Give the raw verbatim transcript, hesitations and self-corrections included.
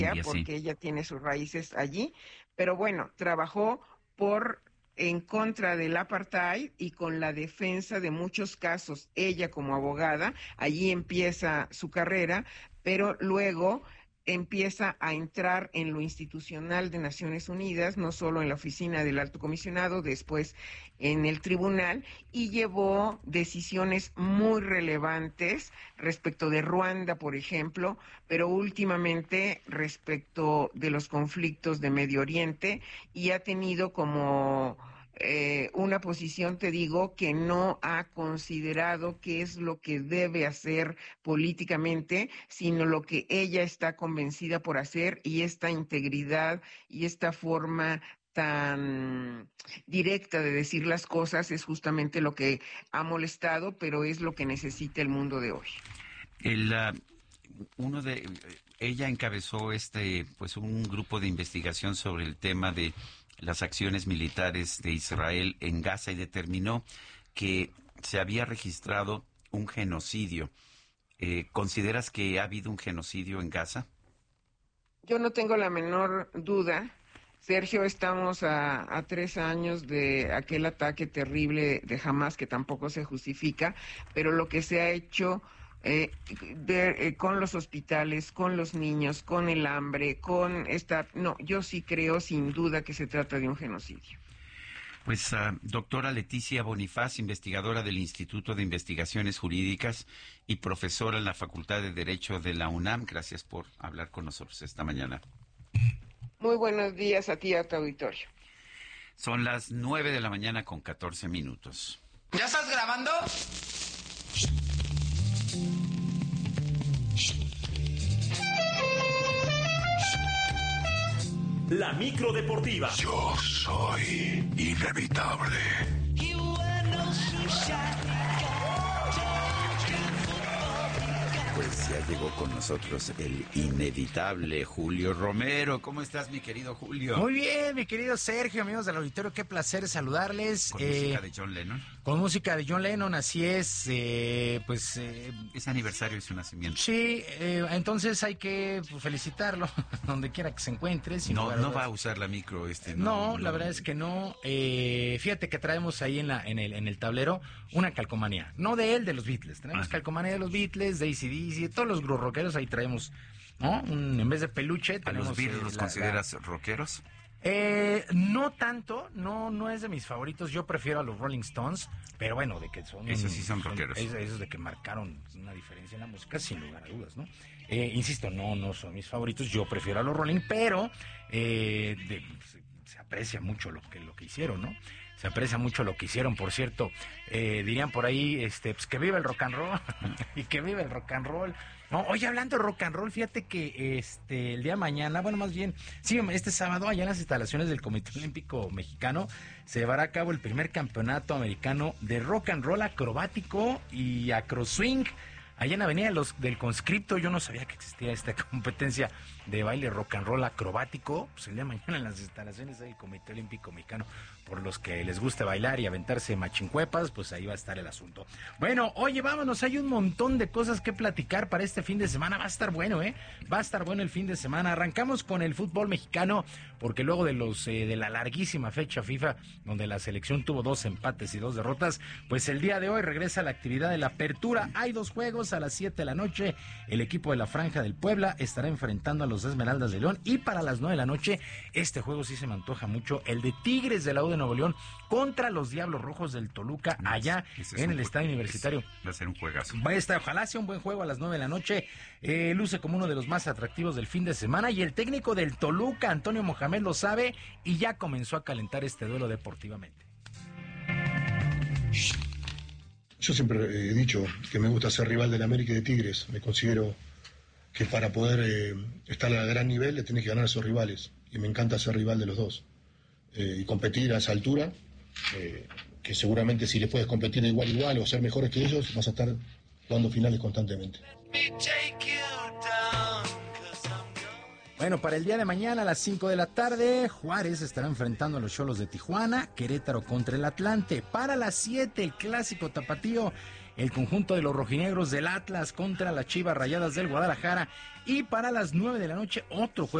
India, porque sí. ella tiene sus raíces allí, pero bueno, trabajó por en contra del apartheid y con la defensa de muchos casos. Ella como abogada, allí empieza su carrera, pero luego empieza a entrar en lo institucional de Naciones Unidas, no solo en la oficina del Alto Comisionado, después en el tribunal, y llevó decisiones muy relevantes respecto de Ruanda, por ejemplo, pero últimamente respecto de los conflictos de Medio Oriente, y ha tenido como eh, una posición, te digo, que no ha considerado qué es lo que debe hacer políticamente, sino lo que ella está convencida por hacer, y esta integridad y esta forma tan directa de decir las cosas es justamente lo que ha molestado, pero es lo que necesita el mundo de hoy. El, uh, uno de ella encabezó este, pues, un grupo de investigación sobre el tema de las acciones militares de Israel en Gaza y determinó que se había registrado un genocidio. Eh, ¿Consideras que ha habido un genocidio en Gaza? Yo no tengo la menor duda. Sergio, estamos a, a tres años de aquel ataque terrible de Hamás, que tampoco se justifica, pero lo que se ha hecho eh, de, eh, con los hospitales, con los niños, con el hambre, con esta... No, yo sí creo sin duda que se trata de un genocidio. Pues, uh, doctora Leticia Bonifaz, investigadora del Instituto de Investigaciones Jurídicas y profesora en la Facultad de Derecho de la UNAM, gracias por hablar con nosotros esta mañana. Muy buenos días a ti y a tu auditorio. Son las nueve de la mañana con catorce minutos. ¿Ya estás grabando? La micro deportiva. Yo soy inevitable. Pues ya llegó con nosotros el inevitable Julio Romero. ¿Cómo estás, mi querido Julio? Muy bien, mi querido Sergio, amigos del auditorio, qué placer saludarles. Con eh, música de John Lennon. Con música de John Lennon, así es, eh, pues... Eh, es aniversario de su nacimiento. Sí, eh, entonces hay que pues, felicitarlo, donde quiera que se encuentre. Sin no, lugar a no dudas. va a usar la micro este. No, No, no la no, verdad no. es que no. Eh, fíjate que traemos ahí en, la, en, el, en el tablero una calcomanía. No de él, de los Beatles. Tenemos ah. calcomanía de los Beatles, de A C D C, de todos los grupos rockeros, ahí traemos, ¿no? Un, en vez de peluche tenemos... ¿A los Beatles eh, los la, consideras la... rockeros? Eh, no tanto, no no es de mis favoritos, yo prefiero a los Rolling Stones, pero bueno, de que son... Esos sí son rockeros. Esos, esos de que marcaron una diferencia en la música, sin lugar a dudas, ¿no? Eh, insisto, no no son mis favoritos, yo prefiero a los Rolling, pero eh, de, se, se aprecia mucho lo que, lo que hicieron, ¿no? Se aprecia mucho lo que hicieron, por cierto, eh, dirían por ahí, este, pues que viva el rock and roll, y que viva el rock and roll. No, oye, hablando de rock and roll, fíjate que este el día de mañana, bueno, más bien, sí, este sábado, allá en las instalaciones del Comité Olímpico Mexicano, se llevará a cabo el primer campeonato americano de rock and roll acrobático y acro swing. Allá en Avenida los, del Conscripto, yo no sabía que existía esta competencia de baile rock and roll acrobático. Pues el día de mañana en las instalaciones del Comité Olímpico Mexicano, por los que les gusta bailar y aventarse machincuepas, pues ahí va a estar el asunto. Bueno, oye, vámonos, hay un montón de cosas que platicar para este fin de semana. Va a estar bueno, ¿eh? Va a estar bueno el fin de semana. Arrancamos con el fútbol mexicano, porque luego de los eh, de la larguísima fecha FIFA, donde la selección tuvo dos empates y dos derrotas, pues el día de hoy regresa la actividad de la apertura. Hay dos juegos a las siete de la noche. El equipo de la Franja del Puebla estará enfrentando a los Esmeraldas de León, y para las nueve de la noche, este juego sí se me antoja mucho, el de Tigres de la U de Nuevo León contra los Diablos Rojos del Toluca, allá es, en el Estadio Universitario. Es, va a ser un juegazo. Va a estar, ojalá sea un buen juego a las nueve de la noche. Eh, luce como uno de los más atractivos del fin de semana, y el técnico del Toluca, Antonio Mohamed, lo sabe y ya comenzó a calentar este duelo deportivamente. Yo siempre he dicho que me gusta ser rival del América y de Tigres. Me considero que para poder eh, estar a gran nivel le tenés que ganar a esos rivales. Y me encanta ser rival de los dos. Eh, y competir a esa altura, eh, que seguramente si les puedes competir de igual a igual o ser mejores que ellos, vas a estar jugando finales constantemente. Bueno, para el día de mañana a las cinco de la tarde, Juárez estará enfrentando a los Xolos de Tijuana, Querétaro contra el Atlante. Para las siete, el clásico tapatío el conjunto de los rojinegros del Atlas contra las Chivas Rayadas del Guadalajara. Y para las nueve de la noche, otro juego